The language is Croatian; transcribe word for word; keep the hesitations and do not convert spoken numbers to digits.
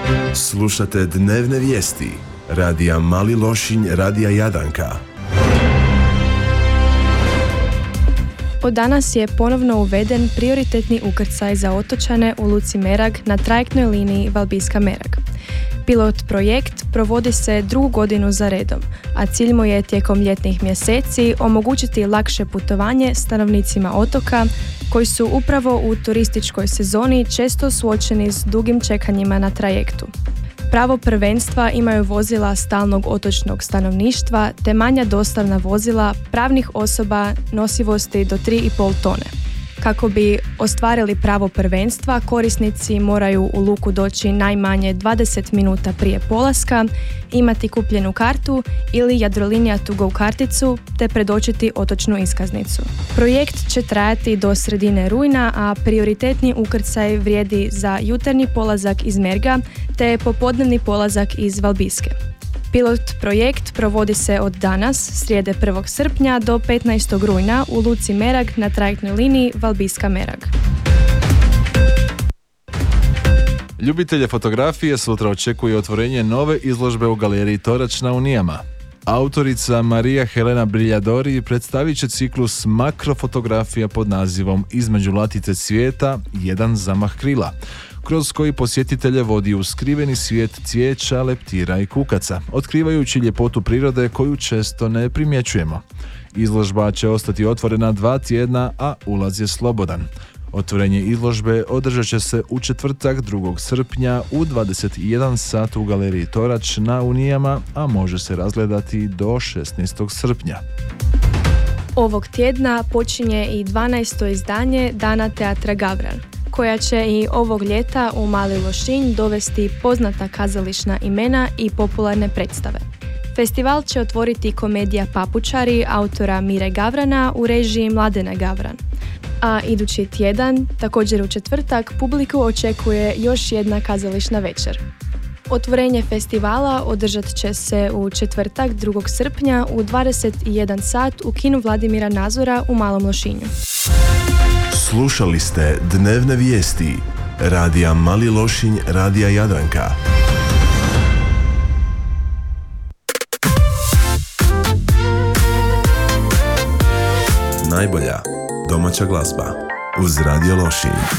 Slušate dnevne vijesti radija Mali Lošinj, radija Jadranka. Od danas je ponovno uveden prioritetni ukrcaj za otočane u luci Merag na trajektnoj liniji Valbiska-Merag. Pilot projekt provodi se drugu godinu za redom, a cilj mu je tijekom ljetnih mjeseci omogućiti lakše putovanje stanovnicima otoka koji su upravo u turističkoj sezoni često suočeni s dugim čekanjima na trajektu. Pravo prvenstva imaju vozila stalnog otočnog stanovništva te manja dostavna vozila pravnih osoba nosivosti do tri i pol tone. Kako bi ostvarili pravo prvenstva, korisnici moraju u luku doći najmanje dvadeset minuta prije polaska, imati kupljenu kartu ili Jadrolinija to go karticu te predočiti otočnu iskaznicu. Projekt će trajati do sredine rujna, a prioritetni ukrcaj vrijedi za jutarnji polazak iz Merga te popodnevni polazak iz Valbiske. Pilot projekt provodi se od danas, srijede prvog srpnja do petnaestog rujna u luci Merag na trajektnoj liniji Valbiska-Merag. Ljubitelje fotografije sutra očekuje otvorenje nove izložbe u galeriji Torač na Unijama. Autorica Marija Helena Briljadori predstavit će ciklus makrofotografija pod nazivom Između latice cvijeta, jedan zamah krila, kroz koji posjetitelje vodi u skriveni svijet cvijeća, leptira i kukaca, otkrivajući ljepotu prirode koju često ne primjećujemo. Izložba će ostati otvorena dva tjedna, a ulaz je slobodan. Otvorenje izložbe održat će se u četvrtak drugog srpnja u dvadeset jedan sat u galeriji Torač na Unijama, a može se razgledati do šesnaestog srpnja. Ovog tjedna počinje i dvanaesto izdanje Dana teatra Gavran, koja će i ovog ljeta u Mali Lošinj dovesti poznata kazališna imena i popularne predstave. Festival će otvoriti komedija Papučari autora Mire Gavrana u režiji Mladena Gavran. A idući tjedan, također u četvrtak, publiku očekuje još jedna kazališna večer. Otvorenje festivala održat će se u četvrtak drugog srpnja u dvadeset jedan sat u kinu Vladimira Nazora u Malom Lošinju. Slušali ste dnevne vijesti radija Mali Lošinj, radija Jadranka. Najbolja domaća glazba uz Radio Lošinj.